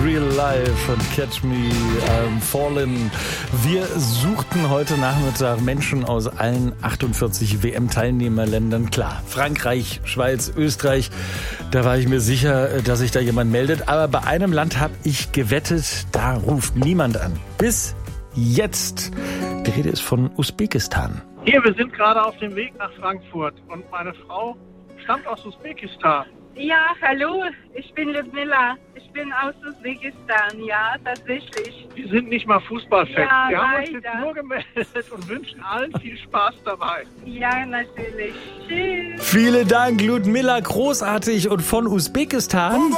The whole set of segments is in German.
Real Life und Catch Me I'm Falling. Wir suchten heute Nachmittag Menschen aus allen 48 WM-Teilnehmerländern. Klar, Frankreich, Schweiz, Österreich, da war ich mir sicher, dass sich da jemand meldet. Aber bei einem Land habe ich gewettet, da ruft niemand an. Bis jetzt. Die Rede ist von Usbekistan. Hier, wir sind gerade auf dem Weg nach Frankfurt und meine Frau stammt aus Usbekistan. Ja, hallo, ich bin Ludmilla. Ich bin aus Usbekistan, ja, tatsächlich. Wir sind nicht mal Fußballfans. Ja, wir haben uns leider. jetzt nur gemeldet und wünschen allen viel Spaß dabei. Ja, natürlich. Tschüss. Vielen Dank, Ludmilla, großartig. Und von Usbekistan,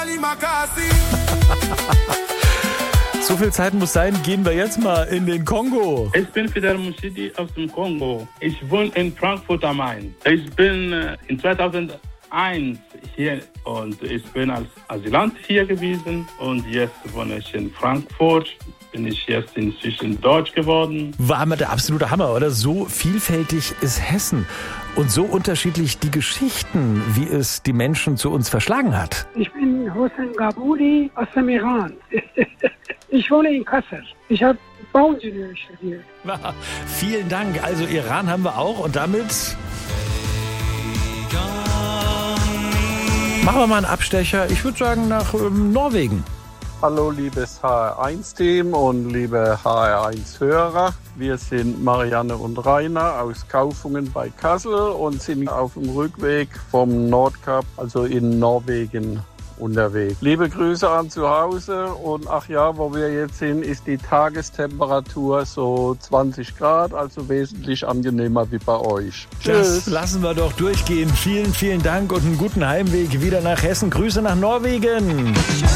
so viel Zeit muss sein, gehen wir jetzt mal in den Kongo. Ich bin Fidel Mushidi aus dem Kongo. Ich wohne in Frankfurt am Main. Ich bin in 2001 hier und ich bin als Asylant hier gewesen und jetzt wohne ich in Frankfurt. Bin ich jetzt inzwischen Deutsch geworden. War mal der absolute Hammer, oder? So vielfältig ist Hessen und so unterschiedlich die Geschichten, wie es die Menschen zu uns verschlagen hat. Ich bin Hossein Gabouri aus dem Iran. Ich wohne in Kassel. Ich habe Bauingenieur studiert. Vielen Dank. Also Iran haben wir auch und damit machen wir mal einen Abstecher, ich würde sagen nach Norwegen. Hallo liebes HR1-Team und liebe HR1-Hörer. Wir sind Marianne und Rainer aus Kaufungen bei Kassel und sind auf dem Rückweg vom Nordkap, also in Norwegen, unterwegs. Liebe Grüße an zu Hause und ach ja, wo wir jetzt sind, ist die Tagestemperatur so 20 Grad, also wesentlich angenehmer wie bei euch. Das lassen wir doch durchgehen. Vielen, vielen Dank und einen guten Heimweg wieder nach Hessen. Grüße nach Norwegen.